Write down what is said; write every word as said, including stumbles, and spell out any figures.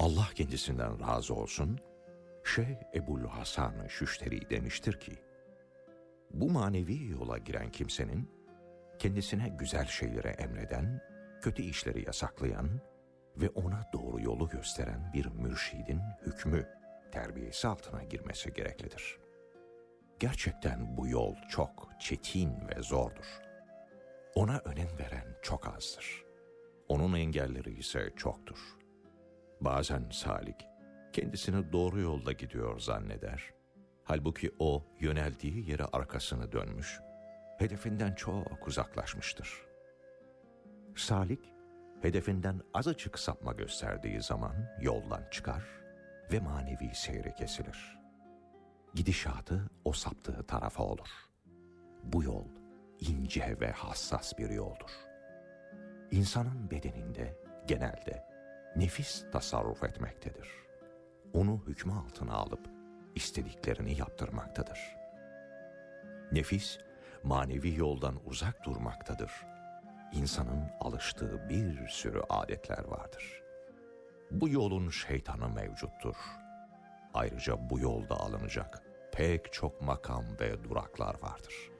Allah kendisinden razı olsun, Şeyh Ebul Hasan Şüşteri demiştir ki, bu manevi yola giren kimsenin, kendisine güzel şeyleri emreden, kötü işleri yasaklayan ve ona doğru yolu gösteren bir mürşidin hükmü, terbiyesi altına girmesi gereklidir. Gerçekten bu yol çok çetin ve zordur. Ona önem veren çok azdır. Onun engelleri ise çoktur. Bazen salik, kendisini doğru yolda gidiyor zanneder. Halbuki o yöneldiği yere arkasını dönmüş, hedefinden çok uzaklaşmıştır. Salik, hedefinden azıcık sapma gösterdiği zaman yoldan çıkar ve manevi seyri kesilir. Gidişatı o saptığı tarafa olur. Bu yol ince ve hassas bir yoldur. İnsanın bedeninde genelde nefis tasarruf etmektedir. Onu hükmü altına alıp istediklerini yaptırmaktadır. Nefis, manevi yoldan uzak durmaktadır. İnsanın alıştığı bir sürü adetler vardır. Bu yolun şeytanı mevcuttur. Ayrıca bu yolda alınacak pek çok makam ve duraklar vardır.